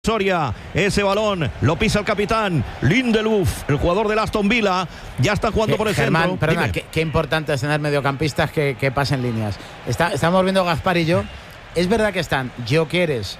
Soria, ese balón lo pisa el capitán Lindelof, el jugador del Aston Villa, ya está jugando por el Germán, centro. perdona, qué importante es tener mediocampistas que pasen líneas. Estamos viendo Gaspar y yo. Es verdad que están Gyökeres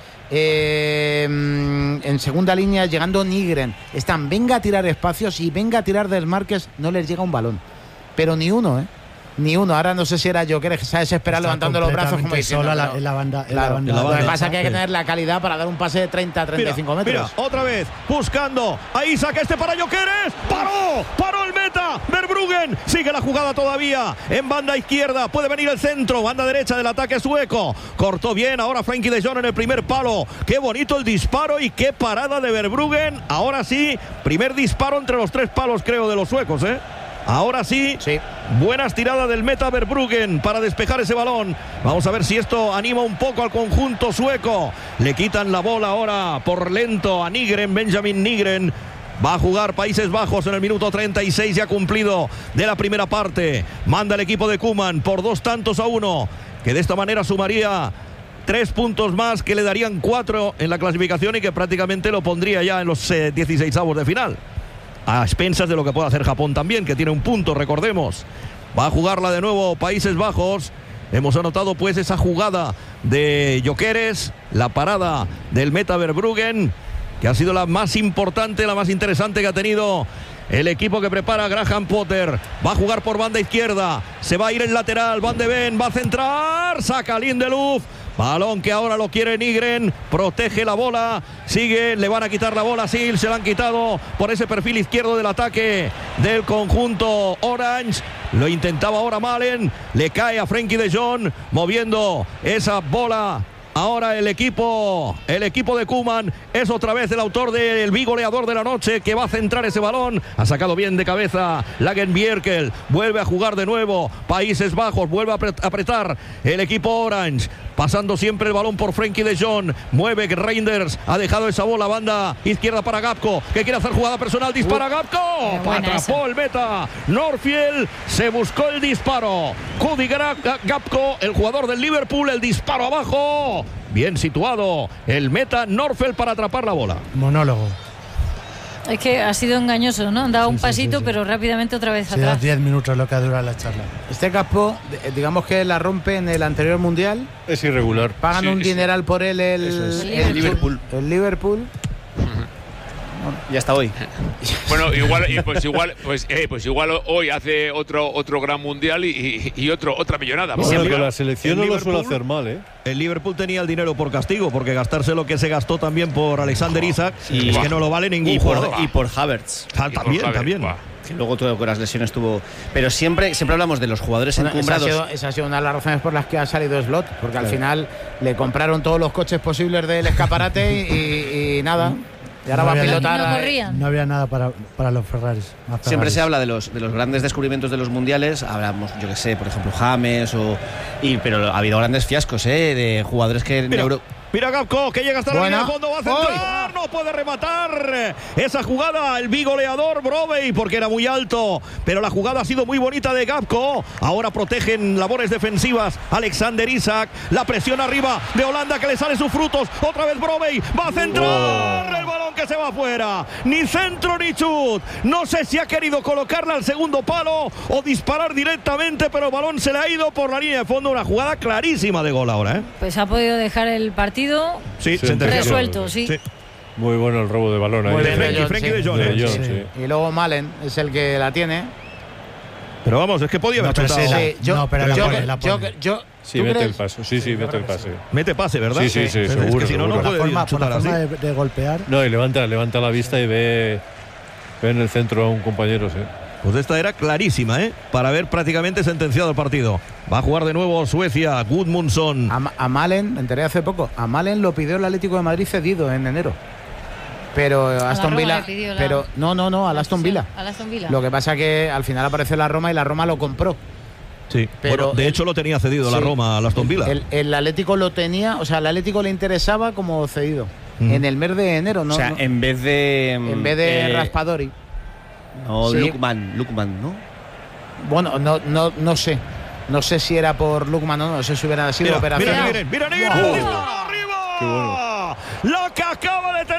en segunda línea, llegando Nygren. Están, venga a tirar espacios y venga a tirar desmarques. No les llega un balón, pero ni uno, ni uno. Ahora no sé si era Gyökeres que se ha desesperado levantando los brazos como diciendo, sola en la banda. Lo que pasa es que hay que tener la calidad para dar un pase de 30 a 35 metros. Mira, otra vez, buscando a Isak, para Gyökeres. Paró el meta. Verbruggen sigue la jugada todavía en banda izquierda. Puede venir el centro, banda derecha del ataque sueco. Cortó bien, ahora Frenkie de Jong en el primer palo. Qué bonito el disparo y qué parada de Verbruggen. Ahora sí, primer disparo entre los 3 palos, creo, de los suecos, Ahora sí, buenas tiradas del meta Verbruggen para despejar ese balón. Vamos a ver si esto anima un poco al conjunto sueco. Le quitan la bola ahora por lento a Nygren, Benjamin Nygren. Va a jugar Países Bajos en el minuto 36, ya cumplido de la primera parte. Manda el equipo de Koeman por 2-1, que de esta manera sumaría 3 puntos más, que le darían 4 en la clasificación y que prácticamente lo pondría ya en los 16avos de final. A expensas de lo que puede hacer Japón también, que tiene un punto, recordemos. Va a jugarla de nuevo Países Bajos. Hemos anotado pues esa jugada de Gyökeres, la parada del meta Verbruggen, que ha sido la más importante, la más interesante que ha tenido el equipo que prepara Graham Potter. Va a jugar por banda izquierda, se va a ir el lateral, Van de Ven va a centrar, saca Lindelof. Balón que ahora lo quiere Nygren, protege la bola, sigue, le van a quitar la bola, sí, se la han quitado por ese perfil izquierdo del ataque del conjunto Orange. Lo intentaba ahora Malen, le cae a Frenkie de Jong, moviendo esa bola. Ahora el equipo de Koeman es otra vez el autor del bigoleador de la noche, que va a centrar ese balón. Ha sacado bien de cabeza Lagenbjerkel, vuelve a jugar de nuevo Países Bajos, vuelve a apretar el equipo Orange, pasando siempre el balón por Frenkie de Jong. Mueve Reinders, ha dejado esa bola banda izquierda para Gapco, que quiere hacer jugada personal, dispara Gapco, atrapó el meta Norfield, se buscó el disparo. Cody Gapco, el jugador del Liverpool, el disparo abajo. Bien situado el meta Norfield para atrapar la bola. Monólogo. Es que ha sido engañoso, ¿no? Han dado un pasito, pero rápidamente otra vez atrás. 10 minutos lo que ha durado la charla. Este Gapco, digamos que la rompe en el anterior mundial. Es irregular. Pagan un dineral por él el Liverpool. El Liverpool. Y hasta hoy. Bueno, igual hoy hace otro gran mundial y otra millonada. Bueno, que la selección no lo suele hacer mal, El Liverpool tenía el dinero por castigo, porque gastarse lo que se gastó también por Alexander Isak, es que no lo vale ningún jugador. Y por Havertz. También. Que luego todo con las lesiones tuvo. Pero siempre hablamos de los jugadores encumbrados. Esa ha sido una de las razones por las que ha salido Slot, porque al final le compraron todos los coches posibles del escaparate y nada. Y ahora va a pilotar. No había nada para los Ferraris. Siempre se habla de los grandes descubrimientos de los mundiales. Hablamos, yo que sé, por ejemplo, James pero ha habido grandes fiascos, de jugadores que Mira Gapco, que llega hasta la línea de fondo, va a centrar, no puede rematar esa jugada, el bigoleador Brovey, porque era muy alto, pero la jugada ha sido muy bonita de Gapco. Ahora protegen labores defensivas Alexander Isak, la presión arriba de Holanda, que le sale sus frutos, otra vez Brovey, va a centrar, el balón que se va afuera, ni centro ni chut, no sé si ha querido colocarla al segundo palo o disparar directamente, pero el balón se le ha ido por la línea de fondo, una jugada clarísima de gol ahora, Pues ha podido dejar el partido resuelto, sí. Muy bueno el robo de balón ahí. Frenkie de Jong. Y luego Malen es el que la tiene. Pero vamos, es que podía haber chutado. Sí, mete el pase. Sí, mete el pase. Mete pase, ¿verdad? Sí, seguro. Es que si no puede chutar así. De golpear. No, y levanta la vista y ve en el centro a un compañero, sí. Pues esta era clarísima, para haber prácticamente sentenciado el partido. Va a jugar de nuevo Suecia, Gudmundsson. A Malen, me enteré hace poco, a Malen lo pidió el Atlético de Madrid cedido en enero. Pero Aston Villa, no, al Aston Villa. Lo que pasa que al final aparece la Roma y la Roma lo compró. Sí, pero bueno, de hecho lo tenía cedido la Roma al Aston Villa. El Atlético lo tenía, o sea, al Atlético le interesaba como cedido. En el mes de enero, ¿no? O sea, en vez de Raspadori. No, sí. Lukman, ¿no? Bueno, no sé. No sé si era por Lukman o no sé si hubiera sido operación. Mira, arriba. Qué bueno. la que acaba de tener